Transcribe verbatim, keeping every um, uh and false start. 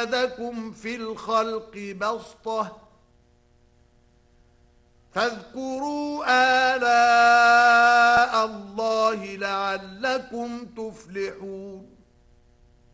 زادكم في الخلق بسطة فاذكروا آلاء الله لعلكم تفلحون